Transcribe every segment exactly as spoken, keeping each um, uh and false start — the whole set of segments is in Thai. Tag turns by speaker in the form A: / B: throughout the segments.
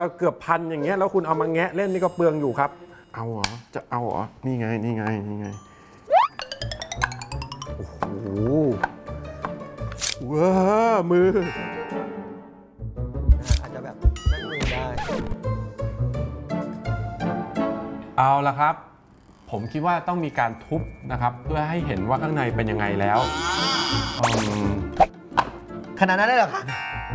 A: เกือบพันอย่างเงี้ยแล้วคุณเอามาแงะเล่นนี่ก็เปลืองอยู่ครับเอาเหรอจะเอาเหรอนี่ไงนี่ไงนี่ไงโอ้โหว้ามือ
B: อาจจะแบบนั่งมือได้
A: เอาละครับผมคิดว่าต้องมีการทุบนะครับเพื่อให้เห็นว่าข้างในเป็นยังไงแล้ว
B: ขนาดนั้นได้หรอคะ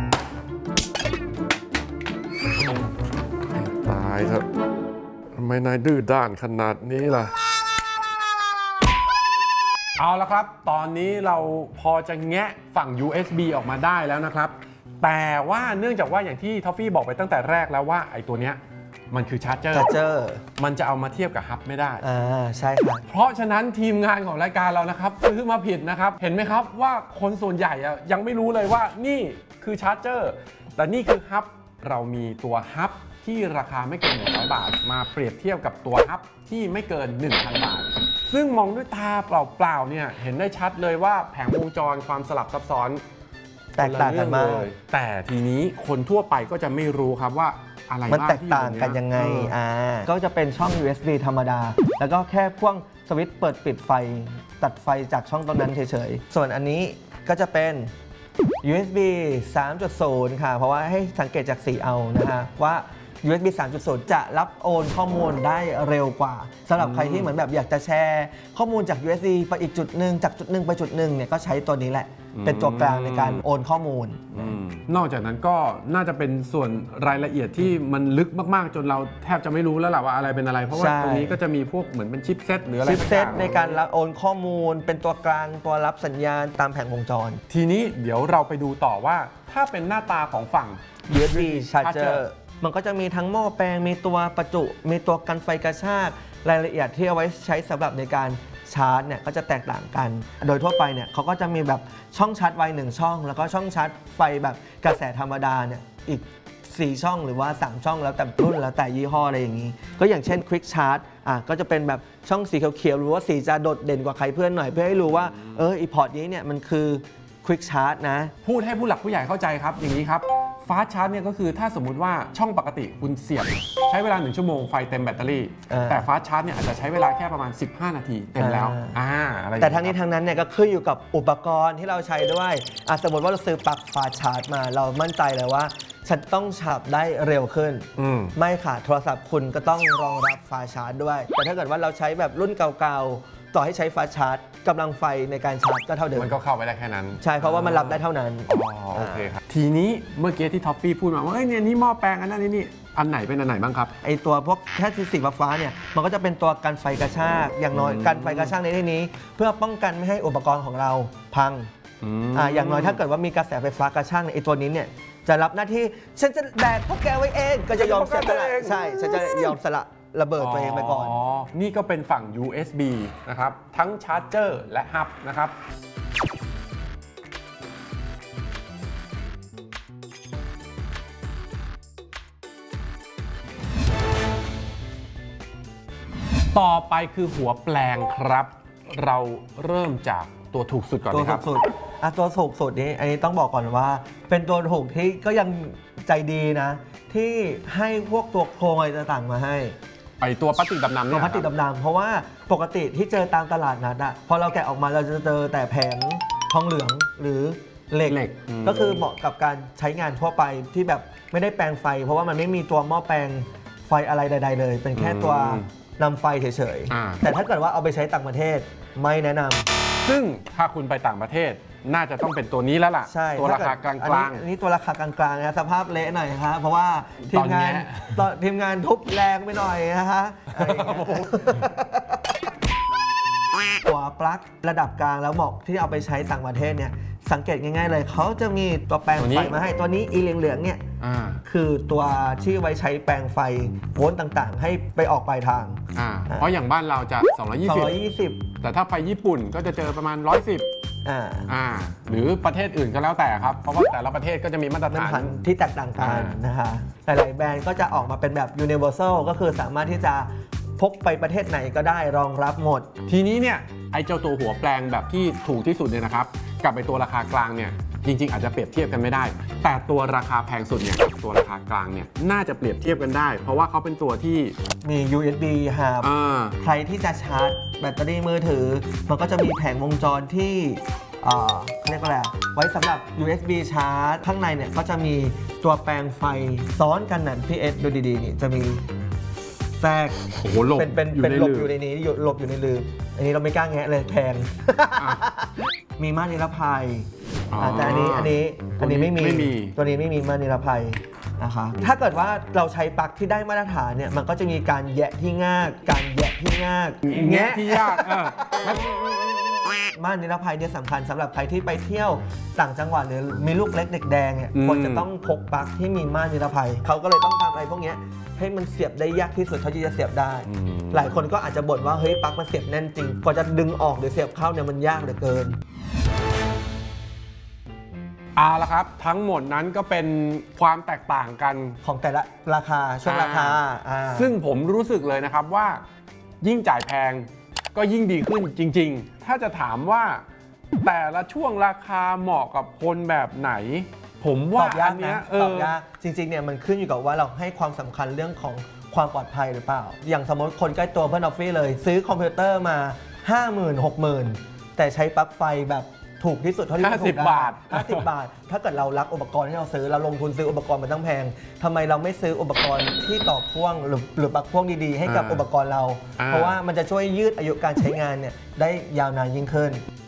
A: ตายเถอะทำไมนายดื้อด้านขนาดนี้ล่ะเอาละครับตอนนี้เราพอจะแงะฝั่ง ยู เอส บี ออกมาได้แล้วนะครับแต่ว่าเนื่องจากว่าอย่างที่ทอฟฟี่บอกไปตั้งแต่แรกแล้วว่าไอ้ตัวเนี้ยมันคือชาร์จเจอร์
B: ชาร์จเจอร์
A: มันจะเอามาเทียบกับฮับไม่ได้
B: อ่าใช่ครับ
A: เพราะฉะนั้นทีมงานของรายการเรานะครับซื้อมาผิดนะครับเห็นไหมครับว่าคนส่วนใหญ่ยังไม่รู้เลยว่านี่คือชาร์จเจอร์แต่นี่คือฮับเรามีตัวฮับที่ราคาไม่เกินหนึ่งร้อยบาทมาเปรียบเทียบกับตัวฮับที่ไม่เกิน หนึ่งพัน บาทซึ่งมองด้วยตาเปล่าๆเนี่ยเห็นได้ชัดเลยว่าแผงวงจรความสลับซับซ้อน
B: แตกต่างกันมาก
A: แต่ทีนี้คนทั่วไปก็จะไม่รู้ครับว่าอะไร
B: มันแตกต่างกันยังไงอ่าก็จะเป็นช่อง ยู เอส บี ธรรมดาแล้วก็แค่พ่วงสวิตช์เปิดปิดไฟตัดไฟจากช่องตรงนั้นเฉยๆส่วนอันนี้ก็จะเป็น ยู เอส บี สามจุดศูนย์ ค่ะเพราะว่าให้สังเกตจากสีเอานะฮะว่า ยู เอส บี สามจุดศูนย์ จะรับโอนข้อมูลได้เร็วกว่าสำหรับใครที่เหมือนแบบอยากจะแชร์ข้อมูลจาก ยู เอส บี ไปอีกจุดหนึ่งจากจุดหนึ่งไปจุดหนึ่งเนี่ยก็ใช้ตัวนี้แหละเป็นตัวกลางในการโอนข้อมูล
A: นอกจากนั้นก็น่าจะเป็นส่วนรายละเอียดที่มันลึกมากๆจนเราแทบจะไม่รู้แล้วแหละว่าอะไรเป็นอะไรเพราะว่าตรงนี้ก็จะมีพวกเหมือนเป็นชิปเซตหรืออะไร
B: ชิปเซตในการรับโอนข้อมูลเป็นตัวกลางตัวรับสัญญาณตามแผงวงจร
A: ทีนี้เดี๋ยวเราไปดูต่อว่าถ้าเป็นหน้าตาของฝั่ง
B: ยู เอส บี Charger มันก็จะมีทั้งหม้อแปลงมีตัวประจุมีตัวกันไฟกระชากรายละเอียดที่เอาไว้ใช้สำหรับในการชาร์จเนี่ยก็จะแตกต่างกันโดยทั่วไปเนี่ยเขาก็จะมีแบบช่องชาร์จไวหนึ่งช่องแล้วก็ช่องชาร์จไฟแบบกระแสธรรมดาเนี่ยอีกสี่ช่องหรือว่าสามช่องแล้วแต่รุ่นแล้วแต่ยี่ห้ออะไรอย่างนี้ก็อย่างเช่น Quick Charge อ่ะก็จะเป็นแบบช่องสีเขียวๆหรือว่าสีจะโดดเด่นกว่าใครเพื่อนหน่อยเพื่อให้รู้ว่าเอออีพอร์ตนี้เนี่ยมันคือ Quick Charge นะ
A: พูดให้ผู้หลักผู้ใหญ่เข้าใจครับอย่างนี้ครับฟาสต์ชาร์จเนี่ยก็คือถ้าสมมุติว่าช่องปกติคุณเสียบใช้เวลาหนึ่งชั่วโมงไฟเต็มแบตเตอรี่แต่ฟาสต์ชาร์จเนี่ยอาจจะใช้เวลาแค่ประมาณสิบห้านาทีเต็มแล้วอ่าอะไร
B: แต่ทั้งนี้ทั้งนั้นเนี่ยก็ขึ้นอยู่กับอุปกรณ์ที่เราใช้ด้วยสมมติว่าเราซื้อปลั๊กฟาสต์ชาร์จมาเรามั่นใจเลยว่าฉันต้องชาร์จได้เร็วขึ้นไม่ค่ะโทรศัพท์คุณก็ต้องรองรับฟาสต์ชาร์จด้วยแต่ถ้าเกิดว่าเราใช้แบบรุ่นเก่าๆต่อให้ใช้ฟาสต์ชาร์จกำลังไฟในการชาร์จก็เท่าเดิม
A: มันก็เข้าไปได้แค่นั้น
B: ใช่เพราะว่ามันรับได้เท่านั้น
A: อ๋อโอเคครับทีนี้เมื่อกี้ที่ท็อฟฟี่พูดมาว่าเอ้ยเนี่ยนี่หม้อแปลงอันนั้นนี่นี่อันไหนเป็นอันไหนบ้างครับ
B: ไอตัวพวกแค่สีฟ้าเนี่ยมันก็จะเป็นตัวกันไฟกระชากอย่างน้อยกันไฟกระชากในที่นี้เพื่อป้องกันไม่ให้อุปกรณ์ของเราพังอ่าอย่างน้อยถ้าเกิดว่ามีกระแสไฟฟ้ากระชากในไอตัวนี้เนี่ยจะรับหน้าที่ฉันจะแบกพวกแกไว้เองก็จะยอมสละใช่ฉันจะยอมสละระเบิดตัวเองไปก่อน
A: อ๋อนี่ก็เป็นฝั่ง ยู เอส บี นะครับทั้งชาร์จเจอร์และฮับนะครับต่อไปคือหัวแปลงครับเราเริ่มจากตัวถูกสุดก่อนนะครับ
B: ตัวถูกสุดอ่ะตัวถูกสุดนี้อันนี้ต้องบอกก่อนว่าเป็นตัวถูกที่ก็ยังใจดีนะที่ให้พวกตัวโครงอะไรต่างๆมาให้
A: ไอตัวพลาสติกดำๆ
B: เนี่ยตัวพลาสติกดำๆเพราะว่าปกติที่เจอตามตลาดนัดอะพอเราแกะออกมาเราจะเจอแต่แผงทองเหลืองหรือเหล็กก็คือเหมาะกับการใช้งานทั่วไปที่แบบไม่ได้แปลงไฟเพราะว่ามันไม่มีตัวหม้อแปลงไฟอะไรใดๆเลยเป็นแค่ตัวนำไฟเฉยๆแต่ถ้าเกิดว่าเอาไปใช้ต่างประเทศไม่แนะนำ
A: ซึ่งถ้าคุณไปต่างประเทศน่าจะต้องเป็นตัวนี้แล้วล่ะตัวราคากลาง
B: ๆอันนี้ตัวราคากลางๆนะสภาพเละหน่อยครับเพราะว่าทีมงานทีมงานทุบแรงไปหน่อยนะคะหัวปลั๊กระดับกลางแล้วเหมาะที่เอาไปใช้ต่างประเทศเนี่ยสังเกตง่ายๆเลยเขาจะมีตัวแปลงไฟมาให้ตัวนี้อีเหลืองๆเนี่ยคือตัวที่ไว้ใช้แปลงไฟโวลต์ต่างๆให้ไปออกปลายทาง
A: เพราะอย่างบ้านเราจะสองร้อยยี่สิบแต่ถ้าไปญี่ปุ่นก็จะเจอประมาณหนึ่งร้อยสิบอ่าอ่าหรือประเทศอื่นก็แล้วแต่ครับเพราะว่าแต่ละประเทศก็จะมีมาตรฐาน
B: ที่แตกต่างกันนะคะหลายๆแบรนด์ก็จะออกมาเป็นแบบ universal ก็คือสามารถที่จะพกไปประเทศไหนก็ได้รองรับหมด
A: ทีนี้เนี่ยไอ้เจ้าตัวหัวแปลงแบบที่ถูกที่สุดเนี่ยนะครับกับไอ้ตัวราคากลางเนี่ยจริงๆอาจจะเปรียบเทียบกันไม่ได้ แต่ตัวราคาแพงสุดเนี่ยกับตัวราคากลางเนี่ยน่าจะเปรียบเทียบกันได้ เพราะว่าเขาเป็นตัวที่
B: มี ยู เอส บี Hub ใครที่จะชาร์จแบตเตอรี่มือถือมันก็จะมีแผงวงจรที่เอ่อเรียกว่าอะไรไว้สำหรับ ยู เอส บี ชาร์จข้างในเนี่ยก็จะมีตัวแปลงไฟซ้อนกันนั่นพี่เอสดูดีๆนี่จะมีแทรก
A: โอ้โหหลบ
B: เป็นเป็น
A: อยู่
B: เป็น
A: ใน
B: หลบ
A: ลืม
B: อยู่ในนี้อยู่หลบอยู่ในลืมอันนี้เราไม่กล้าแงะเลยแพง มีม่านนิรภัย
A: อ๋ออ่
B: าแต่อันนี้อันนี้อันนี้ไม่มี
A: ไม่มี
B: ตัวนี้ไม่มีม่านนิรภัยนะคะถ้าเกิดว่าเราใช้ปลั๊กที่ได้มาตรฐานเนี่ยมันก็จะมีการแยะที่ง่ากการแยะที่ง่าก
A: แงะที่ยากเออ
B: ม่านนิรภัยเนี่ยสำคัญสำหรับใครที่ไปเที่ยวต่างจังหวัดหรือมีลูกเล็กเด็กแดงเนี่ย
A: อืม
B: ควรจะต้องพกปลั๊กที่มีม่านนิรภัยเขาก็เลยต้องทำอะไรพวกเนี้ยให้มันเสียบได้ยากที่สุดเท่าที่จะเสียบได้
A: อืม
B: หลายคนก็อาจจะบ่นว่าเฮ้ยปลั๊กมันเสียบแน่นจริงกว่าจะดึงออกหรือเสียบเข้าเนี่ยมันยากเหลือเกิน
A: เอาละครับทั้งหมดนั้นก็เป็นความแตกต่างกัน
B: ของแต่ละราคาช่วงราคาอ่า
A: ซึ่งผมรู้สึกเลยนะครับว่ายิ่งจ่ายแพงก็ยิ่งดีขึ้นจริงๆ ถ้าจะถามว่าแต่ละช่วงราคาเหมาะกับคนแบบไหน ผม
B: ต
A: ว่า
B: อบยา
A: อั
B: ก
A: นเนี้
B: นะ
A: ยเอ
B: ตอ
A: อบ
B: ยากจริงๆเนี่ยมันขึ้นอยู่กับว่าเราให้ความสำคัญเรื่องของความปลอดภัยหรือเปล่า อย่างสมมติคนใกล้ตัวเพื่อนออฟฟี่เลย ซื้อคอมพิวเตอร์มา ห้าหมื่น หกหมื่น แต่ใช้ปลั๊กไฟแบบถูกที่สุดเท่าที่จะถูกได้
A: ห้าสิบบาท
B: ห้าสิบบาท ถ้าเกิดเรารักอุปกรณ์ที่เราซื้อเราลงทุนซื้ออุปกรณ์มันตั้งแพงทำไมเราไม่ซื้ออุปกรณ์ที่ต่อพ่วงหรือหรือปลั๊กพ่วงดีๆให้กับอุปกรณ์เรา เพราะว่ามันจะช่วยยืดอายุการใช้งานเนี่ยได้ยาวนานยิ่งขึ้น